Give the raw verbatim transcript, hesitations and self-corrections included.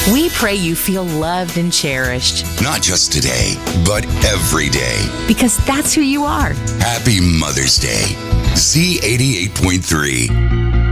We pray you feel loved and cherished. Not just today, but every day. Because that's who you are. Happy Mother's Day. Z eighty-eight point three.